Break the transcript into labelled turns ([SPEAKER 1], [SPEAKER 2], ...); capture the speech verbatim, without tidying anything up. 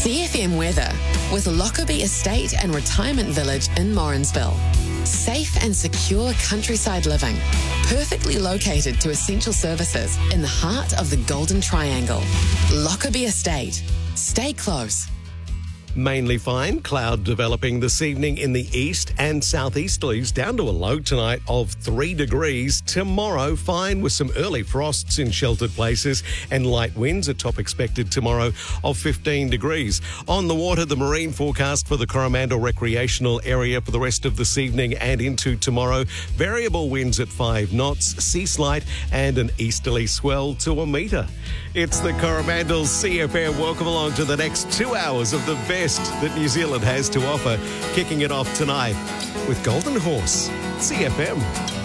[SPEAKER 1] C F M weather with Lockerbie Estate and Retirement Village in Morrinsville. Safe and secure countryside living, perfectly located to essential services in the heart of the Golden Triangle. Lockerbie Estate. Stay close.
[SPEAKER 2] Mainly fine. Cloud developing this evening in the east and southeasterlies, down to a low tonight of three degrees. Tomorrow, fine with some early frosts in sheltered places and light winds. A top expected tomorrow of fifteen degrees. On the water, the marine forecast for the Coromandel recreational area for the rest of this evening and into tomorrow. Variable winds at five knots, sea slight and an easterly swell to a metre. It's the Coromandel C F M. Welcome along to the next two hours of the best that New Zealand has to offer. Kicking it off tonight with Golden Horse, C F M.